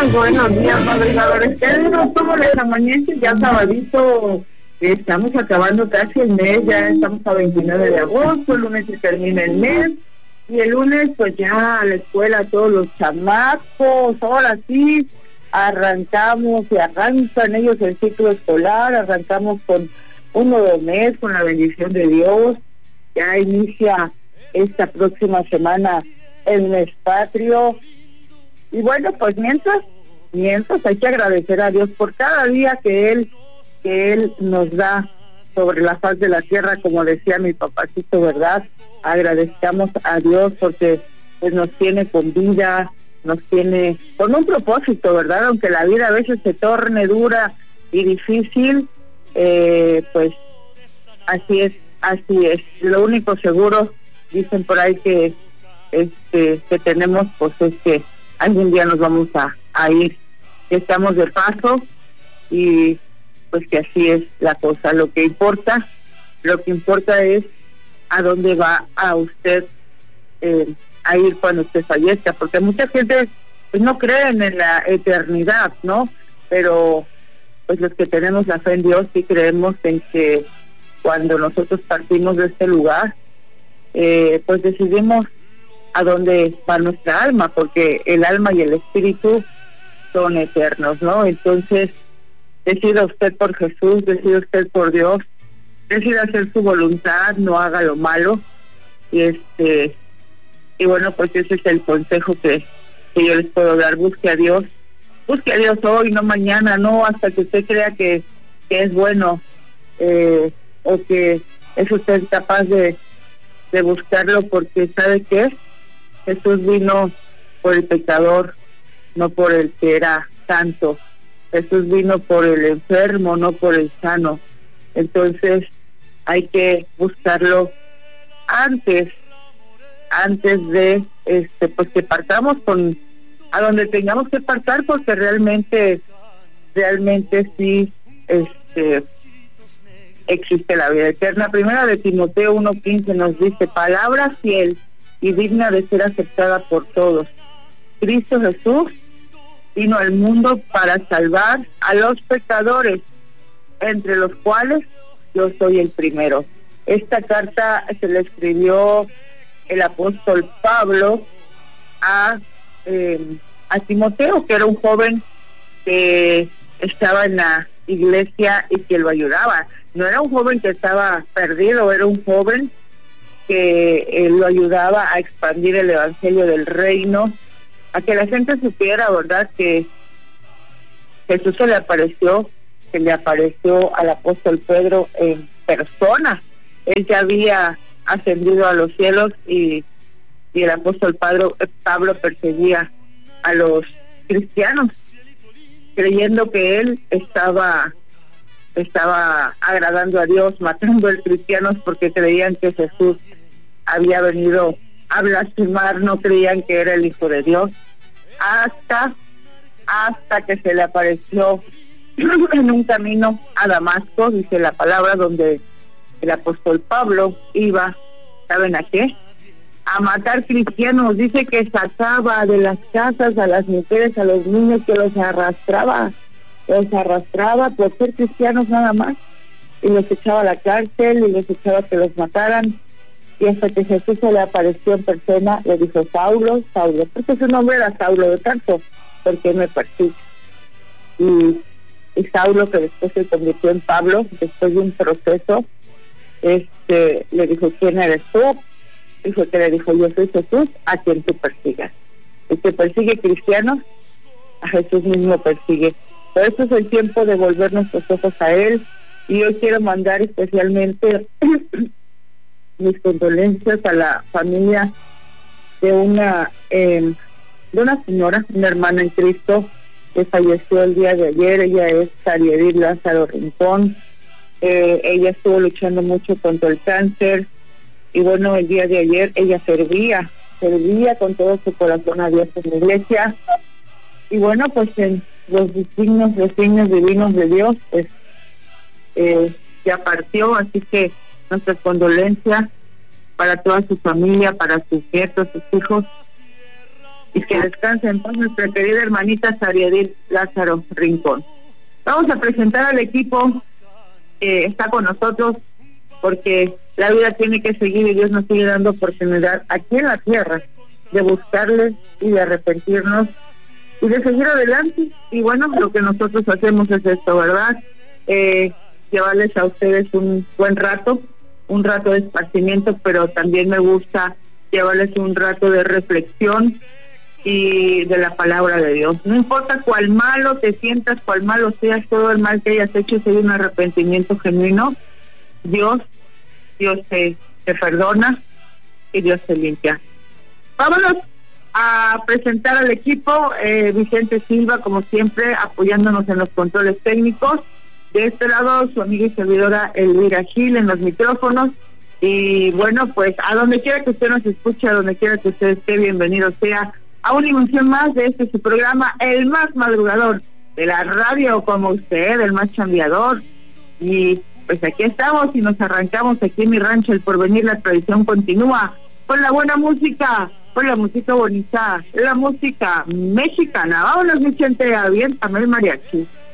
Buenos días, madrugadores. ¿Cómo les amanece? Ya sabadito, estamos acabando casi el mes, ya estamos a 29 de agosto, el lunes se termina el mes, y el lunes pues ya a la escuela todos los chamacos, ahora sí, arrancamos y arrancan ellos el ciclo escolar, arrancamos con un nuevo mes, con la bendición de Dios, ya inicia esta próxima semana el mes patrio. Y bueno, pues mientras hay que agradecer a Dios por cada día que Él nos da sobre la faz de la tierra, como decía mi papacito, ¿verdad? Agradezcamos a Dios porque pues nos tiene con vida, nos tiene con un propósito, ¿verdad? Aunque la vida a veces se torne dura y difícil, pues así es. Lo único seguro, dicen por ahí que tenemos, pues es que algún día nos vamos a ir, estamos de paso y pues que así es la cosa. Lo que importa es a dónde va a usted a ir cuando usted fallezca, porque mucha gente pues no creen en la eternidad, ¿no? Pero pues los que tenemos la fe en Dios sí creemos en que cuando nosotros partimos de este lugar, pues decidimos a dónde va nuestra alma, porque el alma y el espíritu son eternos, ¿no? Entonces, decida usted por Jesús, decida usted por Dios, decida hacer su voluntad, no haga lo malo, y bueno, pues ese es el consejo que yo les puedo dar. Busque a Dios hoy, no mañana, no hasta que usted crea que es bueno, o que es usted capaz de buscarlo, porque ¿sabe qué? Jesús vino por el pecador, no por el que era santo. Jesús vino por el enfermo, no por el sano. Entonces hay que buscarlo antes de pues que partamos a donde tengamos que partir, porque realmente sí existe la vida eterna. Primera de Timoteo 1:15 nos dice: palabra fiel y digna de ser aceptada por todos. Cristo Jesús vino al mundo para salvar a los pecadores, entre los cuales yo soy el primero. Esta carta se le escribió el apóstol Pablo a Timoteo, que era un joven que estaba en la iglesia y que lo ayudaba. No era un joven que estaba perdido, era un joven que lo ayudaba a expandir el evangelio del reino, a que la gente supiera, ¿verdad?, que Jesús se le apareció al apóstol Pedro en persona. Él ya había ascendido a los cielos y el apóstol Pablo perseguía a los cristianos, creyendo que él estaba agradando a Dios, matando a los cristianos porque creían que Jesús había venido a blasfemar, no creían que era el Hijo de Dios, hasta que se le apareció en un camino a Damasco, dice la palabra, donde el apóstol Pablo iba, ¿saben a qué? A matar cristianos. Dice que sacaba de las casas a las mujeres, a los niños, que los arrastraba por ser cristianos nada más, y los echaba a la cárcel y los echaba a que los mataran. Y hasta que Jesús se le apareció en persona, le dijo: Saulo, Saulo, porque su nombre era Saulo, de tanto, porque me persigues. Y Saulo, que después se convirtió en Pablo, después de un proceso, le dijo: ¿quién eres tú? Le dijo: yo soy Jesús, a quien tú persigas. El que persigue cristianos, a Jesús mismo persigue. Por eso es el tiempo de volver nuestros ojos a Él. Y hoy quiero mandar especialmente mis condolencias a la familia de una señora, una hermana en Cristo, que falleció el día de ayer. Ella es Sariedir Lázaro Rincón. Ella estuvo luchando mucho contra el cáncer, y bueno, el día de ayer ella servía con todo su corazón a Dios en la iglesia. Y bueno, pues en los designios divinos de Dios, pues ya partió, así que nuestras condolencias para toda su familia, para sus nietos, sus hijos, y que descanse en paz nuestra querida hermanita Sariadil Lázaro Rincón. Vamos a presentar al equipo que está con nosotros, porque la vida tiene que seguir y Dios nos sigue dando oportunidad aquí en la tierra de buscarle y de arrepentirnos y de seguir adelante. Y bueno, lo que nosotros hacemos es esto, ¿verdad? Llevarles a ustedes un buen rato, un rato de esparcimiento, pero también me gusta llevarles un rato de reflexión y de la palabra de Dios. No importa cuál malo te sientas, cuál malo seas, todo el mal que hayas hecho, si hay un arrepentimiento genuino, Dios te perdona y Dios te limpia. Vámonos a presentar al equipo. Vicente Silva, como siempre, apoyándonos en los controles técnicos. De este lado, su amiga y servidora Elvira Gil en los micrófonos. Y bueno, pues a donde quiera que usted nos escuche, a donde quiera que usted esté, bienvenido sea a una emisión más de este su programa, el más madrugador de la radio, como usted, el más chambeador. Y pues aquí estamos y nos arrancamos aquí en mi rancho El Porvenir. La tradición continúa con la buena música, con la música bonita, la música mexicana. Vámonos, mi gente, aviéntame el mariachi.